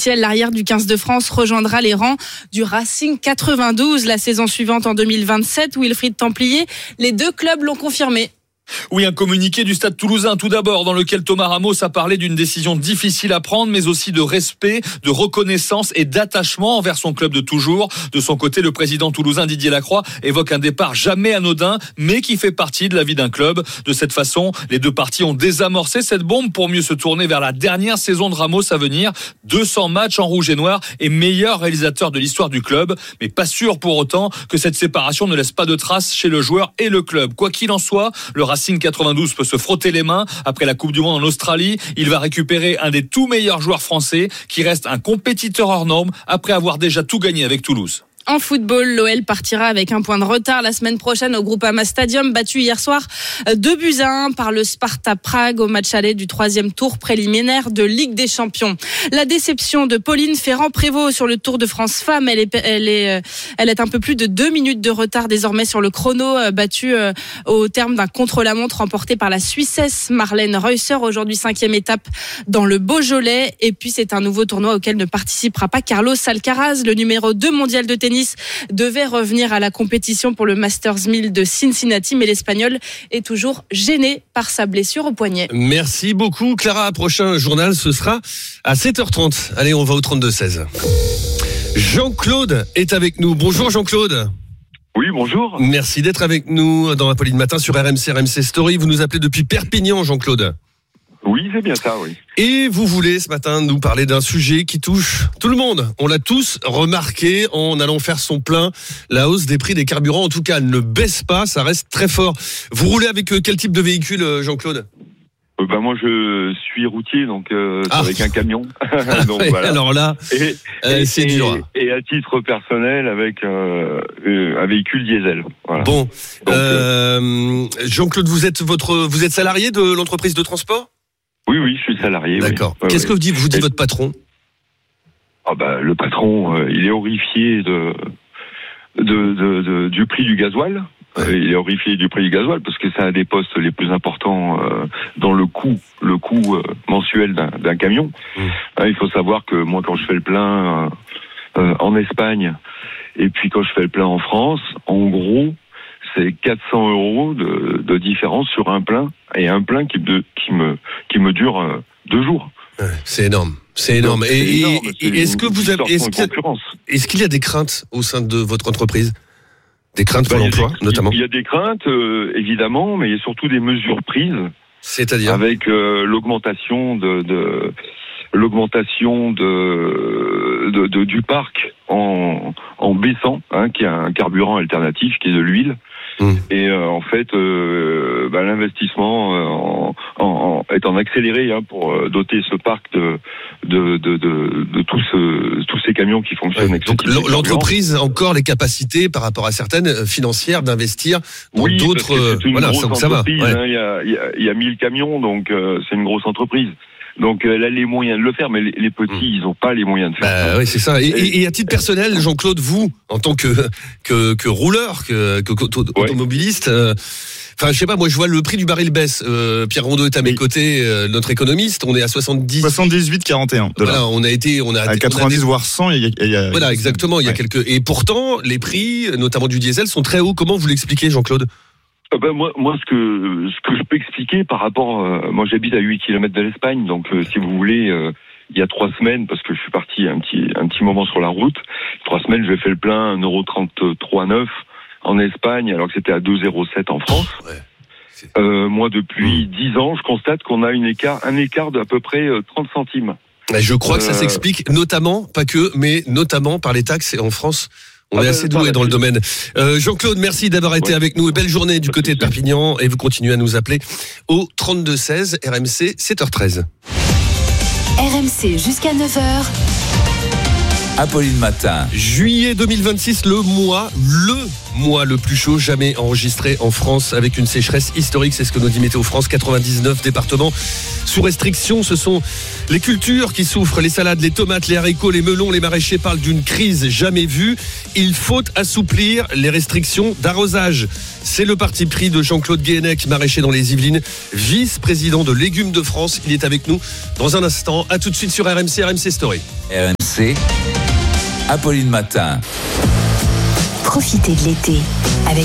officiel, l'arrière du 15 de France rejoindra les rangs du Racing 92 la saison suivante en 2027. Wilfried Templier, les deux clubs l'ont confirmé. Oui, un communiqué du Stade Toulousain tout d'abord, dans lequel Thomas Ramos a parlé d'une décision difficile à prendre, mais aussi de respect, de reconnaissance et d'attachement envers son club de toujours. De son côté, le président toulousain Didier Lacroix évoque un départ jamais anodin, mais qui fait partie de la vie d'un club. De cette façon, les deux parties ont désamorcé cette bombe pour mieux se tourner vers la dernière saison de Ramos à venir. 200 matchs en rouge et noir et meilleur réalisateur de l'histoire du club. Mais pas sûr pour autant que cette séparation ne laisse pas de traces chez le joueur et le club. Quoi qu'il en soit, le Racing 92 peut se frotter les mains. Après la Coupe du Monde en Australie, il va récupérer un des tout meilleurs joueurs français qui reste un compétiteur hors norme après avoir déjà tout gagné avec Toulouse. En football, l'OL partira avec un point de retard la semaine prochaine au Groupama Stadium, battu hier soir 2-1 par le Sparta Prague au match aller du 3e tour préliminaire de Ligue des Champions. La déception de Pauline Ferrand-Prévot sur le Tour de France Femmes. Elle est un peu plus de 2 minutes de retard désormais sur le chrono, battu au terme d'un contre-la-montre remporté par la Suissesse Marlène Reusser. Aujourd'hui 5e étape dans le Beaujolais. Et puis c'est un nouveau tournoi auquel ne participera pas Carlos Alcaraz, le numéro 2 mondial de tennis. Devait revenir à la compétition pour le Masters 1000 de Cincinnati, mais l'Espagnol est toujours gêné par sa blessure au poignet. Merci beaucoup Clara. Prochain journal, ce sera à 7h30. Allez, on va au 32-16. Jean-Claude est avec nous. Bonjour Jean-Claude. Oui, bonjour. Merci d'être avec nous dans Apolline Matin sur RMC Story. Vous nous appelez depuis Perpignan, Jean-Claude. Oui, c'est bien ça, oui. Et vous voulez ce matin nous parler d'un sujet qui touche tout le monde. On l'a tous remarqué en allant faire son plein. La hausse des prix des carburants, en tout cas, ne baisse pas, ça reste très fort. Vous roulez avec quel type de véhicule, Jean-Claude ? Moi, je suis routier, donc avec un camion. Donc, voilà. Alors là, c'est dur. Et à titre personnel, avec un véhicule diesel. Voilà. Bon, donc, Jean-Claude, vous êtes salarié de l'entreprise de transport ? Oui, je suis salarié. D'accord. Oui. Qu'est-ce que vous dit votre patron ? Le patron, il est horrifié du prix du gasoil. Il est horrifié du prix du gasoil parce que c'est un des postes les plus importants dans le coût mensuel d'un camion. Il faut savoir que moi, quand je fais le plein en Espagne et puis quand je fais le plein en France, en gros, c'est 400 € de différence sur un plein et un plein qui me dure 2 jours. C'est énorme. C'est énorme. Et est-ce qu'il y a des craintes au sein de votre entreprise ? Des craintes pour l'emploi, notamment ? Il y a des craintes, évidemment, mais il y a surtout des mesures prises. C'est-à-dire ? Avec l'augmentation du parc en baissant, qui est un carburant alternatif, qui est de l'huile. Et en fait, l'investissement est en accéléré pour doter ce parc de tous ces camions qui fonctionnent. Ouais, donc l'entreprise a encore les capacités par rapport à certaines financières d'investir dans d'autres. C'est une grosse entreprise. Il y a 1000 camions, donc c'est une grosse entreprise. Donc elle a les moyens de le faire, mais les petits, ils n'ont pas les moyens de faire ça. Oui, c'est ça. Et à titre personnel, Jean-Claude, vous, en tant que rouleur, automobiliste, je sais pas, moi je vois le prix du baril baisse. Pierre Rondeau est à mes côtés, notre économiste. On est à 78,41 $. Voilà, on a à 90 voire 100. Voilà, exactement. Il y a quelques. Et pourtant, les prix, notamment du diesel, sont très hauts. Comment vous l'expliquez, Jean-Claude ? Moi, ce que je peux expliquer par rapport, moi j'habite à 8 km de l'Espagne, donc si vous voulez, il y a 3 semaines, parce que je suis parti un petit moment sur la route, 3 semaines, j'ai fait le plein 1,33,9 € en Espagne, alors que c'était à 2,07 € en France. Moi, depuis 10 ans, je constate qu'on a un écart d'à peu près 30 centimes. Je crois que ça s'explique notamment, pas que, mais notamment par les taxes. Et en France, on est assez doué dans le domaine. Jean-Claude, merci d'avoir été avec nous. Et belle journée du côté de Perpignan. Et vous continuez à nous appeler au 32-16 RMC 7h13. RMC jusqu'à 9h. Apolline Matin. Juillet 2026, le mois le plus chaud jamais enregistré en France, avec une sécheresse historique, c'est ce que nous dit Météo France. 99 départements sous restriction. Ce sont les cultures qui souffrent, les salades, les tomates, les haricots, les melons. Les maraîchers parlent d'une crise jamais vue. Il faut assouplir les restrictions d'arrosage. C'est le parti pris de Jean-Claude Guéhenec, maraîcher dans les Yvelines, vice-président de Légumes de France. Il est avec nous dans un instant. À tout de suite sur RMC Story. RMC. RMC, Apolline Matin. Profitez de l'été avec